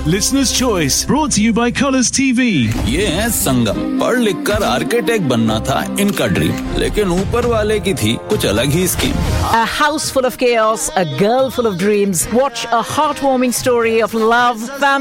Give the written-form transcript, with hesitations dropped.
Listener's Choice, brought to you by Colours TV. ये है संगम। पढ़ लिख कर आर्किटेक्ट बनना था इनका ड्रीम, लेकिन ऊपर वाले की थी कुछ अलग ही scheme. A house full of chaos, a girl full of dreams. Watch a heartwarming story of love, family